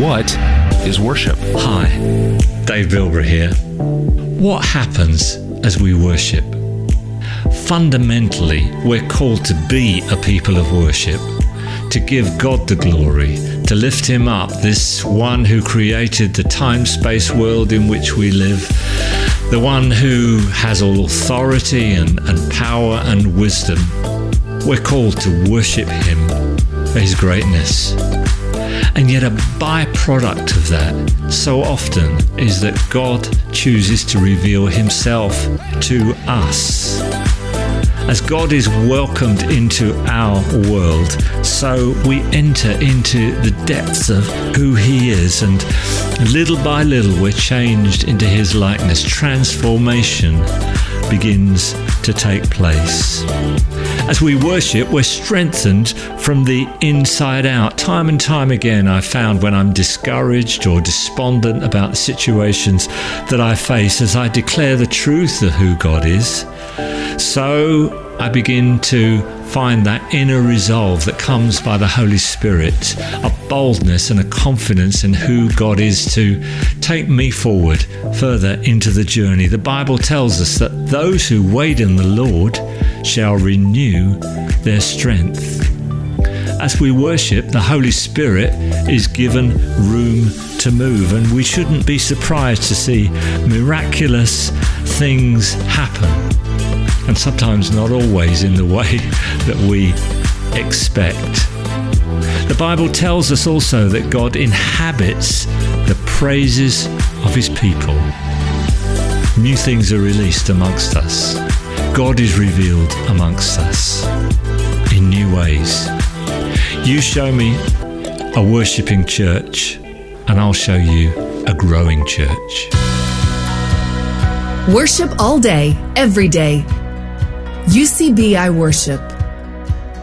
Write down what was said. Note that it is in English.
What is worship? Hi, Dave Bilbrough here. What happens as we worship? Fundamentally, we're called to be a people of worship, to give God the glory, to lift Him up, this one who created the time-space world in which we live, the one who has all authority and power and wisdom. We're called to worship Him for His greatness. And yet a byproduct of that so often is that God chooses to reveal Himself to us. As God is welcomed into our world, so we enter into the depths of who He is, and little by little we're changed into His likeness. Transformation begins to take place. As we worship, we're strengthened from the inside out. Time and time again, I've found when I'm discouraged or despondent about the situations that I face, as I declare the truth of who God is, so I begin to find that inner resolve that comes by the Holy Spirit, a boldness and a confidence in who God is to take me forward further into the journey. The Bible tells us that those who wait in the Lord shall renew their strength. As we worship, the Holy Spirit is given room to move, and we shouldn't be surprised to see miraculous things happen, and sometimes not always in the way that we expect. The Bible tells us also that God inhabits the praises of His people. New things are released amongst us. God is revealed amongst us in new ways. You show me a worshipping church, and I'll show you a growing church. Worship all day, every day. UCBI Worship.